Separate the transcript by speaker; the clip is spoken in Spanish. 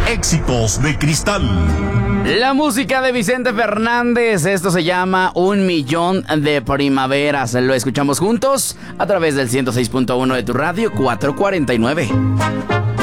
Speaker 1: Éxitos de Cristal.
Speaker 2: La música de Vicente Fernández, esto se llama Un Millón de Primaveras. Lo escuchamos juntos a través del 106.1 de tu radio 449.